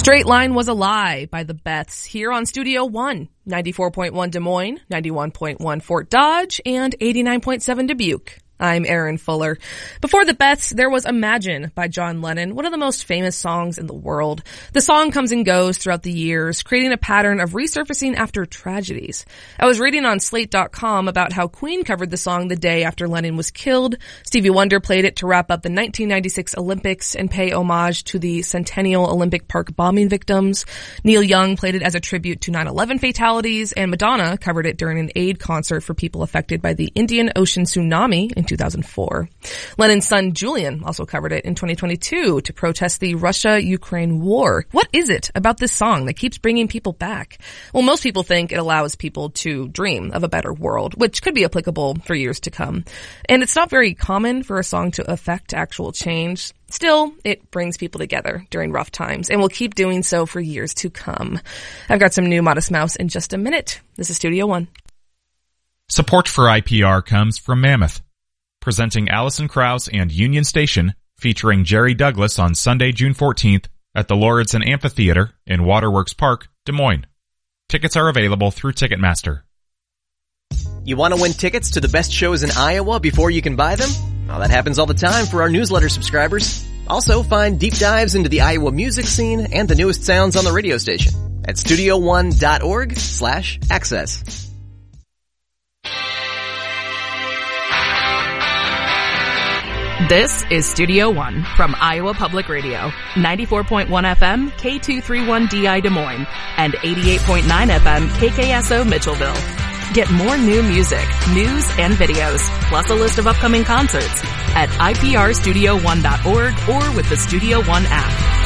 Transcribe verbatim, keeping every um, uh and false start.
Straight Line Was a Lie by the Beths here on Studio One, ninety-four point one Des Moines, ninety-one point one Fort Dodge, and eighty-nine point seven Dubuque. I'm Aaron Fuller. Before the Beths, there was Imagine by John Lennon, one of the most famous songs in the world. The song comes and goes throughout the years, creating a pattern of resurfacing after tragedies. I was reading on Slate dot com about how Queen covered the song the day after Lennon was killed. Stevie Wonder played it to wrap up the nineteen ninety-six Olympics and pay homage to the Centennial Olympic Park bombing victims. Neil Young played it as a tribute to nine eleven fatalities, and Madonna covered it during an aid concert for people affected by the Indian Ocean tsunami in two thousand four. Lennon's son Julian also covered it in twenty twenty-two to protest the Russia-Ukraine war. What is it about this song that keeps bringing people back? Well, most people think it allows people to dream of a better world, which could be applicable for years to come. And it's not very common for a song to affect actual change. Still, it brings people together during rough times, and will keep doing so for years to come. I've got some new Modest Mouse in just a minute. This is Studio One. Support for I P R comes from Mammoth, presenting Alison Krauss and Union Station, featuring Jerry Douglas on Sunday, June fourteenth at the Lauridsen Amphitheater in Waterworks Park, Des Moines. Tickets are available through Ticketmaster. You want to win tickets to the best shows in Iowa before you can buy them? Well, that happens all the time for our newsletter subscribers. Also, find deep dives into the Iowa music scene and the newest sounds on the radio station at studio one dot org slash access. This is Studio One from Iowa Public Radio, ninety-four point one F M, K two thirty-one D I Des Moines, and eighty-eight point nine F M, K K S O Mitchellville. Get more new music, news, and videos, plus a list of upcoming concerts at I P R studio one dot org or with the Studio One app.